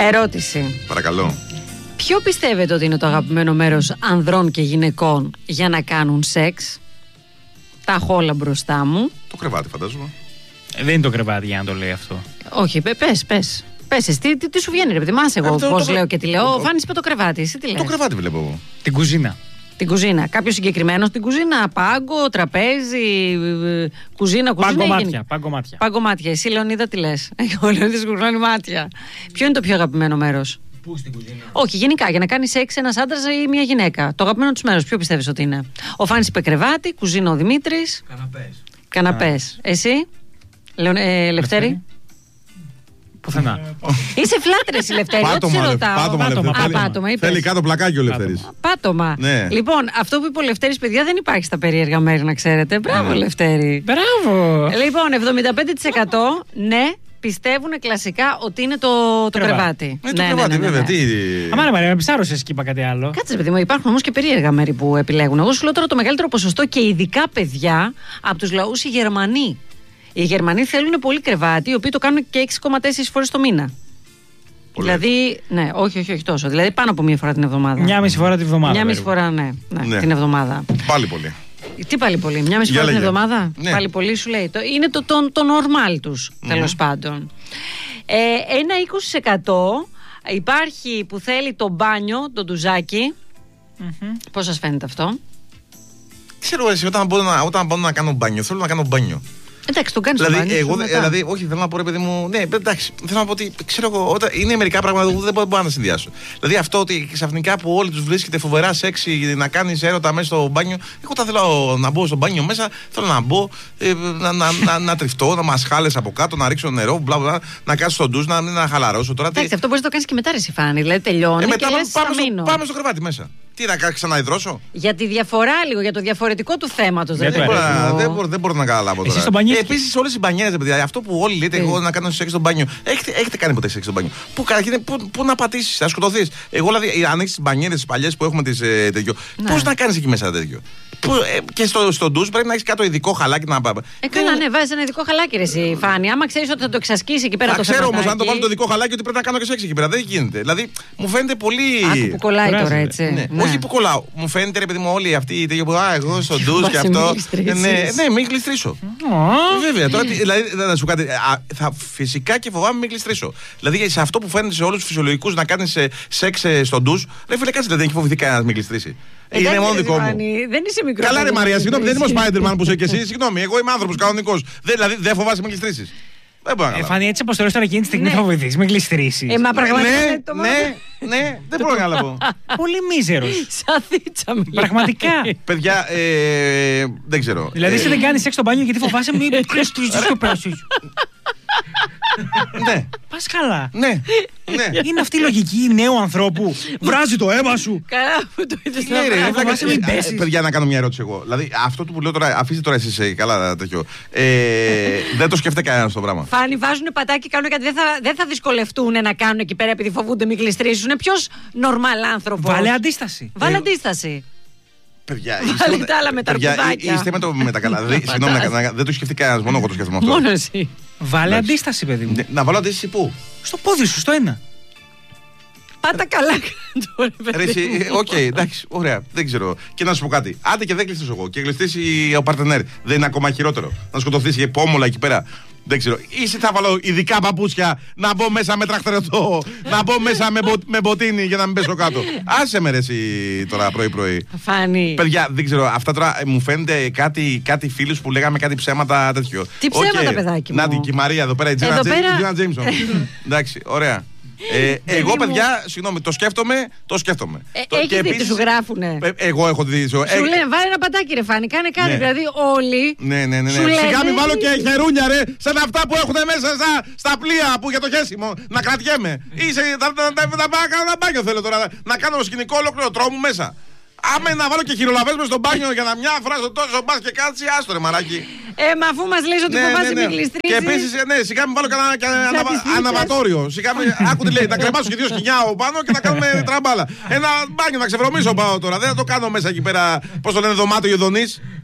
Ερώτηση. Παρακαλώ. Ποιο πιστεύετε ότι είναι το αγαπημένο μέρος ανδρών και γυναικών για να κάνουν σεξ? Τα έχω όλα μπροστά μου. Το κρεβάτι, φαντάζομαι. Δεν είναι το κρεβάτι για να το λέει αυτό. Όχι, πες. Πες εσύ, τι σου βγαίνει, ρε παιδί, μάσε εγώ πώς λέω και τι λέω. Φάνης είπε το κρεβάτι, εσύ τι λες? Το κρεβάτι βλέπω εγώ. Την κουζίνα. Την κουζίνα. Κάποιο συγκεκριμένο στην κουζίνα? Πάγκο, τραπέζι, κουζίνα. Παγκομάτια. Εσύ, Λεωνίδα, τι λες? Ο Λεωνίδας κουκλώνει μάτια. Ποιο είναι το πιο αγαπημένο μέρος? Πού στην κουζίνα? Όχι, γενικά, για να κάνει σεξ ένας άντρας ή μια γυναίκα. Το αγαπημένο του μέρος, ποιο πιστεύεις ότι είναι? Ο Φάνης είπε κρεβάτι, κουζίνα ο Δημήτρης. Καναπές. Εσύ, Λευτέρη? Πουθενά. Είσαι φλάτρες, Λευτέρη. Πάτωμα. Θέλει κάτω πλακάκι ο Λευτέρης. Πάτωμα. Ναι. Λοιπόν, αυτό που είπε ο Λευτέρης, παιδιά, δεν υπάρχει στα περίεργα μέρη, να ξέρετε. Μπράβο, Λευτέρη. Μπράβο. Λοιπόν, 75% ναι, πιστεύουν κλασικά ότι είναι το κρεβάτι. Το κρεβάτι, βέβαια. Αμάρα, Μαρία, ψάρωσες και είπα κάτι άλλο. Κάτσε, παιδί μου, υπάρχουν όμως και περίεργα μέρη που επιλέγουν. Εγώ σου λέω τώρα το μεγαλύτερο ποσοστό και ειδικά παιδιά από τους λαούς οι Γερμανοί. Οι Γερμανοί θέλουν πολύ κρεβάτι, οι οποίοι το κάνουν και 6,4 φορές το μήνα. Πολύ. Δηλαδή, ναι, όχι τόσο. Δηλαδή πάνω από μία φορά την εβδομάδα. Μια μισή φορά την εβδομάδα. Μια μισή φορά, ναι, την εβδομάδα. Πάλι πολύ. Τι πάλι πολύ, μια μισή φορά την εβδομάδα? Ναι. Πάλι πολύ σου λέει. Είναι το normal τους, τέλος πάντων. Ένα 20% υπάρχει που θέλει το μπάνιο, το ντουζάκι. Πώς σας φαίνεται αυτό? Ξέρω εσύ, όταν μπορώ να κάνω μπάνιο, θέλω να κάνω μπάνιο. Εντάξει, το κάνεις το μπάνιο. Δηλαδή, όχι, θέλω να πω, ρε παιδί μου. Ναι, εντάξει, θέλω να πω ότι ξέρω εγώ, είναι μερικά πράγματα που δεν μπορώ να συνδυάσω. Δηλαδή, αυτό ότι ξαφνικά που όλοι του βρίσκεται φοβερά σεξι να κάνει έρωτα μέσα στο μπάνιο. Εγώ όταν θέλω να μπω στο μπάνιο μέσα, θέλω να μπω, να τριφτώ, να μασχάλες από κάτω, να ρίξω νερό, μπλα, να κάτσω στον ντους, να χαλαρώσω τώρα. Εντάξει, αυτό μπορεί να το κάνει και μετά, ρε Σιφάνη. Δηλαδή, τελειώνει. Μετά και λες, πάμε στο κρεβάτι μέσα. Τι να ξαναειδρώσω? Για τη διαφορά λίγο, για το διαφορετικό του θέματος. Δεν μπορώ να καταλάβω τώρα. Επίσης, όλες οι μπανιέρες, παιδιά, αυτό που όλοι λέτε, εγώ να κάνω σεξ στο μπάνιο. Έχετε κάνει ποτέ σεξ στο μπάνιο? Πού να πατήσεις, θα σκοτωθείς. Εγώ δηλαδή, αν έχεις τις μπανιέρες τις παλιές που έχουμε τέτοιο, πώς να κάνεις εκεί μέσα τέτοιο? Και στο ντους πρέπει να έχεις κάτω ειδικό χαλάκι να πάμε. Καλά, ναι, βάζεις ένα ειδικό χαλάκι, ρε εσύ, Φάνη. Άμα ξέρεις ότι θα το εξασκήσει εκεί πέρα το ξέρω όμως, αν το βάλω το ειδικό χαλάκι, ότι πρέπει να κάνω και σεξ εκεί πέρα. Δεν γίνεται. Δηλαδή, μου φαίνεται πολύ. Άκου που κολλάει τώρα, έτσι. Όχι που κολλάω. Μου φαίνεται, ρε παιδί μου, όλοι αυτοί οι τέτοιοι που. Εγώ στο ντους και αυτό. Ναι, μην γλιστρήσω. Βέβαια, τώρα δηλαδή να σου κάτι. Φυσικά και φοβάμαι μην γλιστρήσω. Δηλαδή, σε αυτό που φαίνεται σε όλους τους φυσιολογικούς να κάνεις σεξ στο ντους, ρε φίλε, κάτσε, δεν έχει φοβηθεί κανένας μην γλιστρήσει. Είναι μόνο δικό μου. Δεν είσαι μικρό. Καλά, ρε Μαρία, συγγνώμη, δεν είμαι ο Spider-Man που είσαι και εσύ. Συγγνώμη, εγώ είμαι άνθρωπος κανονικός. Δηλαδή, δεν φοβάσαι με γλιστρήσεις? Δεν μπορώ να καταλάβω. Φάνη, έτσι όπως το λες τώρα εκείνη τη στιγμή θα φοβηθείς με γλιστρήσεις. Μα πραγματικά. Ναι, δεν μπορώ να καταλάβω. Πολύ μίζερος. Σαν θίτσα μου. Πραγματικά. Παιδιά, δεν ξέρω. Δηλαδή, εσύ δεν κάνεις σεξ στο μπάνιο γιατί φοβάσαι μην γλιστρήσεις και πέσεις. Ναι. Πας καλά. Ναι. Είναι αυτή η λογική νέου ανθρώπου. Βράζει το αίμα σου. Καλά που το είδες να φοβάσαι μην πέσεις. Παιδιά, να κάνω μια ερώτηση εγώ. Δηλαδή, αυτό που λέω τώρα, αφήστε τώρα εσείς καλά τέτοιο. Δεν το σκέφτεται κανένας το πράγμα. Φάνη, βάζουν πατάκι, κάνουν κάτι. Δεν θα δυσκολευτούν να κάνουν εκεί πέρα επειδή φοβούνται μην γλιστρήσουν. Ποιος νορμάλ άνθρωπος? Βάλε αντίσταση. Βάλε αντίσταση. Παιδιά, Βάλε τα άλλα με τα αρκουδάκια. Είστε με τα καλά. Συγγνώμη, δεν το σκεφτεί κανένας, μόνο εγώ το σκέφτομαι αυτό. Μόνο εσύ. Βάλε αντίσταση, παιδί μου. Να βάλω αντίσταση πού? Στο πόδι σου, στο ένα. Πάτα καλά. Οκ, εντάξει, ωραία, δεν ξέρω. Και να σου πω κάτι. Άντε και δεν κλειστήσω εγώ και κλειστήσει ο παρτενέρ. Δεν είναι ακόμα χειρότερο? Να σκοτωθείς και πόμολα εκεί πέρα. Δεν ξέρω. Ή θα βάλω ειδικά παπούτσια να μπω μέσα με τραχτερωτό, να μπω μέσα με μποτίνι για να μην πέσω κάτω. Άσε με ρε εσύ τώρα πρωί-πρωί. Φάνη. Παιδιά, δεν ξέρω. Αυτά τώρα μου φαίνεται κάτι φίλους που λέγαμε κάτι ψέματα τέτοιο. Τι ψέματα, παιδάκι μου? Να και η Μαρία εδώ πέρα, η Τζίνα Τζέιμσον. Εντάξει, ωραία. Εγώ, παιδιά, συγγνώμη, το σκέφτομαι. Έχεις δει τι σου γράφουνε? Εγώ έχω δει. Σου λένε, βάλε ένα πατάκι, ρε Φάνη, κάνε κάτι. Δηλαδή, όλοι. Ναι. Σιγά μην βάλω και χερούνια, ρε, σαν αυτά που έχουν μέσα στα πλοία που για το χέσιμο. Να κρατιέμαι. Θα πάω να κάνω ένα μπάνιο, θέλω τώρα. Να κάνω σκηνικό ολόκληρο τρόμου μέσα. Άμα να βάλω και χειρολαβές μες στο μπάνιο για να μια φορά στο τόσο μπας και κάτσει, άστο ρε μαράκι. Μα αφού μας λες ότι φοβάσαι μην γλιστρήσεις. Και επίσης, ναι, σιγά μην βάλω κανένα αναβατόριο. Σιγά μην, άκου τι λέει, να κρεμάσω και 2 σκοινιά από πάνω και να κάνουμε τραμπάλα. Ένα μπάνιο να ξεβρωμίσω πάω τώρα. Δεν θα το κάνω μέσα εκεί πέρα, πώς το λένε, δωμάτιο Ιδονής.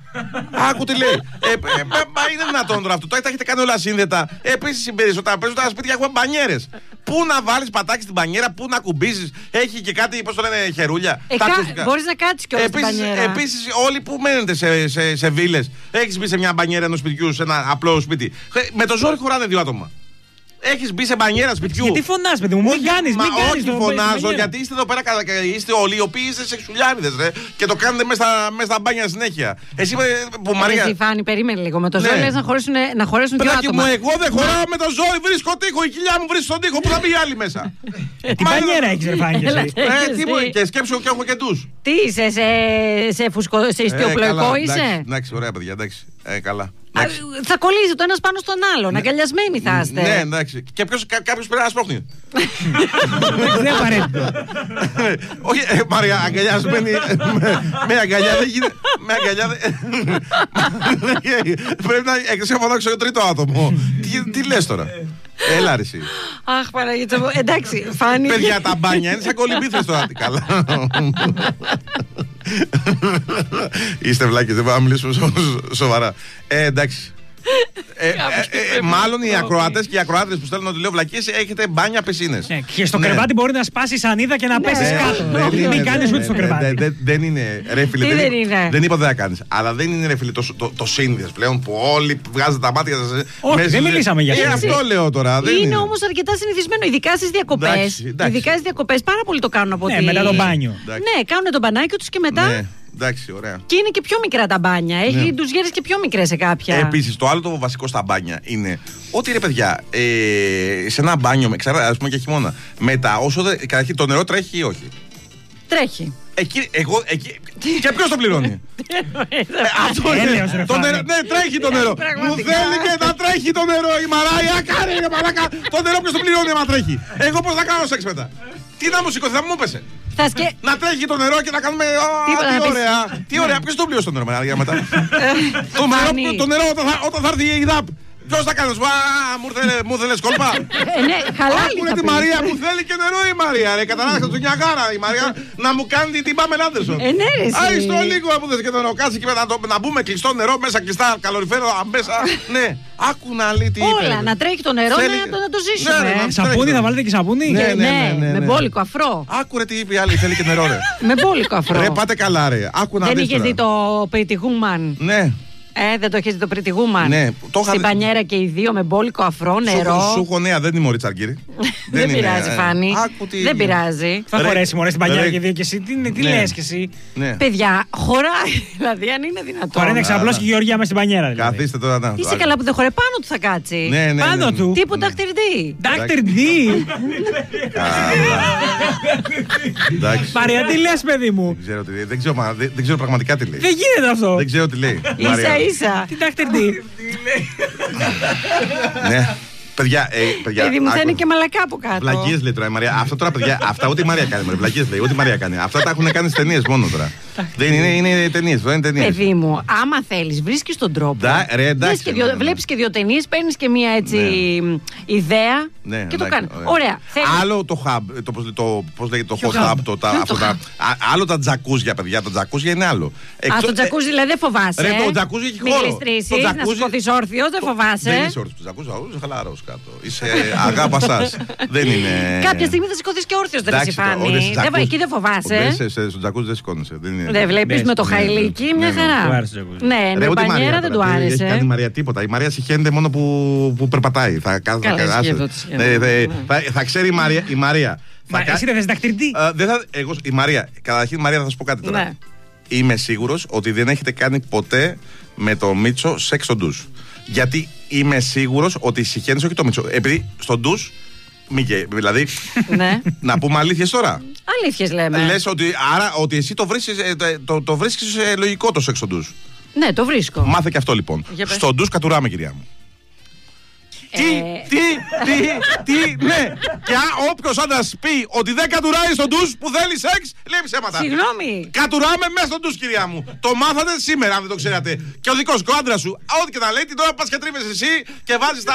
Άκου τι λέει. Μα είναι δυνατόν τώρα αυτό. Τα έχετε κάνει όλα σύνδετα. Επίσης οι περισσότεροι παίζουν τα σπίτια έχουν μπανιέρες. Πού να βάλεις πατάκι στην μπανιέρα, πού να κουμπίσεις. Έχει και κάτι, πώς το λένε, χερούλια. Μπορείς να κάτσεις και στην μπανιέρα. Επίσης, όλοι που μένετε σε βίλες, έχεις μπει σε μια μπανιέρα ενός σπιτιού, σε ένα απλό σπίτι. Με το ζόρι χωράνε 2 άτομα. Έχεις μπει σε μπανιέρα σπιτιού. Γιατί φωνάς, παιδί μου, μην κάνεις. Όχι, φωνάζω, γιατί είστε εδώ πέρα, είστε όλοι οι οποίοι είστε σεξουλιάριδες, ρε. Και το κάνετε μέσα στα μπάνια συνέχεια. Εσύ που Μαρία. Εσύ Φάνη, περίμενε λίγο. Με το ζόρι λες να χωρέσουν 2 άτομα. Εγώ δεν χωράω με το ζόρι, βρίσκω τοίχο. Η κοιλιά μου βρίσκει στον τοίχο που θα μπει άλλη μέσα. Τι μπανιέρα έχεις, ρε Φάνη. Και σκέψου και έχω και τους. Τι είσαι, σε ιστιοπλοϊκό είσαι. Εντάξει, ωραία παιδιά, εντάξει. Καλά. Θα κολλήσει το ένας πάνω στον άλλον. Αγκαλιασμένοι θα είστε. Ναι, εντάξει. Και κάποιος πρέπει να σπρώχνει. Δεν απαραίτητο. Όχι, Μαρία, αγκαλιασμένη. Με αγκαλιά δεν γίνεται. Με αγκαλιά δεν. Πρέπει να φωνάξω το τρίτο άτομο. Τι λες τώρα. Έλα ρε εσύ. Αχ, Παναγίτσα μου. Εντάξει, Φάνη. Παιδιά, τα μπάνια είναι σαν κολυμπήθρες τώρα. Καλά. Είστε βλάκες, δεν μπορούμε να μιλήσουμε σοβαρά. Εντάξει. Μάλλον οι ακροατές και οι ακροάτρες που στέλνουν ότι λέω βλακίες έχετε μπάνια πισίνες. Και στο κρεβάτι μπορεί να σπάσει σανίδα και να πέσεις κάτω. Μην κάνεις ούτε στο κρεβάτι. Δεν είναι ρε φίλε. Δεν είπα δεν θα κάνεις. Αλλά δεν είναι ρε φίλε το σύνδυας πλέον που όλοι βγάζετε τα μάτια σας. Όχι, δεν μιλήσαμε για αυτό. Αυτό λέω τώρα. Είναι όμως αρκετά συνηθισμένο, ειδικά στις διακοπές. Ειδικά στις διακοπές πάρα πολύ το κάνουν από ότι. Ναι, μετά το μπάνιο. Ναι, κάνουν το μπανάκι τους και μετά. Εντάξει, ωραία. Και είναι και πιο μικρά τα μπάνια. Έχει ντουζιέρες και πιο μικρές σε κάποια. Επίσης, το άλλο το βασικό στα μπάνια είναι ότι ρε παιδιά, σε ένα μπάνιο, ας πούμε και χειμώνα, μετά όσο καταρχήν το νερό τρέχει ή όχι. Τρέχει. Εκεί. Και ποιος το πληρώνει. Αυτό είναι. Ναι, τρέχει το νερό. Μου θέλει και να τρέχει το νερό. Η Μαράια, κάνε ρε μαλάκα. Το νερό ποιος το πληρώνει άμα τρέχει. Εγώ πώς θα κάνω σεξ μετά. Τι να μου σηκωθεί, θα μου πέσε. Να τρέχει το νερό και να κάνουμε. Τι ωραία. Τι ωραία. Ποιος το πλήρωσε το νερό μετά. Το νερό όταν θα έρθει η ΔΑΠ. Ποιος θα κάνει, μου θέλεις κόλπα. Ναι, χαλάλι. Άκουνε τη Μαρία, μου θέλει και νερό η Μαρία. Ρε, καταλάβατε το Νιαγάρα η Μαρία να μου κάνει την Πάμεν Άντερσον. Ναι, ρε. Άι στο λίγο που θες και νερό. Κάτσε και να μπούμε κλειστό νερό μέσα, κλειστά καλοριφέρο μέσα. Ναι, άκου να λέει τι είπε. Όλα, να τρέχει το νερό να το ζήσουμε. Σαπούνι, θα βάλετε και σαπούνι. Ναι, με μπόλικο αφρό. Άκουρε τι είπε η άλλη, θέλει και νερό, ρε. Με μπόλικο αφρό. Ρε, πάτε καλά, ρε. Δεν είχες δει το Pretty Woman. Ναι. Δεν το έχεις δει το Pretty Woman. Ναι, στην μπανιέρα και οι δύο με μπόλικο αφρό, νερό. Σου έχω νέα, δεν είμαι ο Ριτσαργκύρη. Δεν πειράζει, Φάνη. Δεν πειράζει. Θα χωρέσει μωρέ στην μπανιέρα και οι δύο και εσύ. Τι λες και εσύ. Παιδιά, χωράει. Δηλαδή, αν είναι δυνατόν. Χωράει να ξαπλώσει και η Γεωργία μέσα στην μπανιέρα. Καθίστε τώρα να. Είσαι καλά που δεν χωράει, πάνω του θα κάτσει. Πάνω του. Τύπου Dr. D. Dr. D. Μαρία, τι λες, παιδί μου. Δεν ξέρω πραγματικά τι λέει. Δεν γίνεται αυτό. Δεν ξέρω τι λέει. Ίσα-ίσα. Τι Dr. D. Ναι. Παιδιά, παιδί μου, θα είναι και μαλακά από κάτω. Βλακίες λέει τώρα η Μαρία. Αυτά τώρα, παιδιά, αυτά ούτε η Μαρία κάνει. Βλακίες λέει, ούτε η Μαρία κάνει. Αυτά τα έχουν κάνει στις ταινίες μόνο τώρα. Δεν είναι ταινίες. Παιδί μου, άμα θέλεις, βρίσκεις τον τρόπο. Βλέπεις και 2 ταινίες, παίρνεις και μία έτσι ιδέα και το κάνεις. Ωραία. Άλλο το hub, πώς λέγεται το hot hub, άλλο τα τζακούζια, παιδιά. Το τζακούζια είναι άλλο. Το τζακούζι δηλαδή δεν φοβάσαι. Το τζακούζι έχει χώρο. Μην γλιστρήσεις, να σηκωθείς όρθιος, δεν φοβάσαι. Δεν είσαι όρθιος του τζακούζι, είσαι χαλαρός κάτω. Είσαι αγάπα σας. Δεν είναι. Κάποια στιγμή θα σηκωθείς και όρθιος, δεν είσαι Φάνη. Εκεί δεν φοβάσαι. Στο τζακούζι δεν σηκώνεσαι. Δεν βλέπεις με το χαϊλίκι μια χαρά. Ναι, με μπανιέρα δεν του άρεσε. Δεν έχει κάνει η Μαρία τίποτα. Η Μαρία συχαίνεται μόνο που περπατάει. Θα ξέρει η Μαρία. Εσύ δεν θες δακτυρτή. Η Μαρία, καταρχήν η Μαρία θα σου πω κάτι τώρα. Είμαι σίγουρος ότι δεν έχετε κάνει ποτέ με το Μίτσο σεξ στο ντους. Γιατί είμαι σίγουρος ότι συχαίνεσαι όχι το Μίτσο. Επειδή στο ντους. Δηλαδή, να πούμε αλήθειες τώρα. Αλήθειες λέμε. Λες ότι εσύ το βρίσκεις λογικό το σεξ στο ντους. Ναι, το βρίσκω. Μάθε και αυτό λοιπόν. Στο ντους κατουράμε, κυρία μου. Ναι. Και όποιος άντρας πει ότι δεν κατουράει στον ντους που θέλει σεξ, λέει ψέματα. Συγγνώμη. Κατουράμε μέσα στον ντους, κυρία μου. Το μάθατε σήμερα, αν δεν το ξέρατε. Και ο δικός σου άντρας σου, ό,τι και να λέει, την τώρα πας και τρίβεσαι εσύ και βάζεις τα